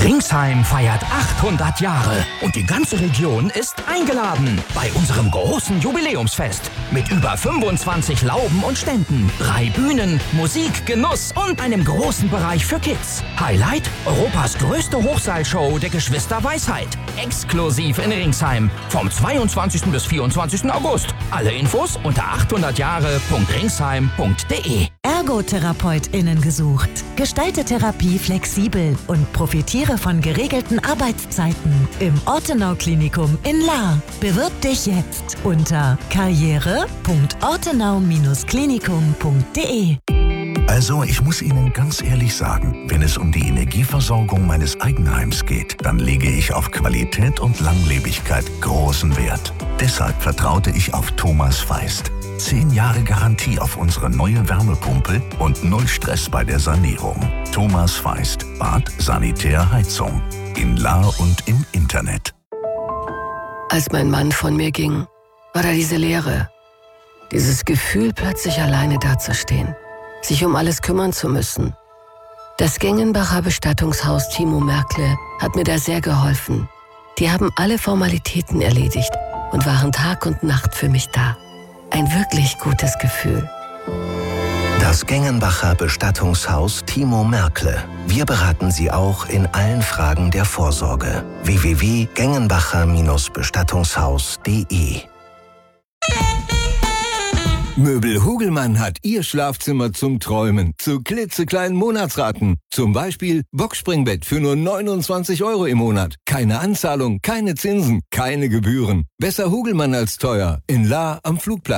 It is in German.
Ringsheim feiert 800 Jahre und die ganze Region ist eingeladen bei unserem großen Jubiläumsfest mit über 25 Lauben und Ständen, 3 Bühnen, Musik, Genuss und einem großen Bereich für Kids. Highlight: Europas größte Hochseilshow der Geschwister Weisheit. Exklusiv in Ringsheim vom 22. bis 24. August. Alle Infos unter 800jahre.ringsheim.de. ErgotherapeutInnen gesucht. Gestalte Therapie flexibel und profitiere von geregelten Arbeitszeiten im Ortenau-Klinikum in Lahr. Bewirb dich jetzt unter karriere.ortenau-klinikum.de. Also, ich muss Ihnen ganz ehrlich sagen, wenn es um die Energieversorgung meines Eigenheims geht, dann lege ich auf Qualität und Langlebigkeit großen Wert. Deshalb vertraute ich auf Thomas Feist. 10 Jahre Garantie auf unsere neue Wärmepumpe und 0 Stress bei der Sanierung. Thomas Feist. Bad, Sanitär, Heizung. In Lahr und im Internet. Als mein Mann von mir ging, war da diese Leere. Dieses Gefühl, plötzlich alleine dazustehen. Sich um alles kümmern zu müssen. Das Gengenbacher Bestattungshaus Timo Merkle hat mir da sehr geholfen. Die haben alle Formalitäten erledigt und waren Tag und Nacht für mich da. Ein wirklich gutes Gefühl. Das Gengenbacher Bestattungshaus Timo Merkle. Wir beraten Sie auch in allen Fragen der Vorsorge. www.gengenbacher-bestattungshaus.de. Möbel Hugelmann hat Ihr Schlafzimmer zum Träumen zu klitzekleinen Monatsraten. Zum Beispiel Boxspringbett für nur 29 € im Monat. Keine Anzahlung, keine Zinsen, keine Gebühren. Besser Hugelmann als teuer. In Lahr am Flugplatz.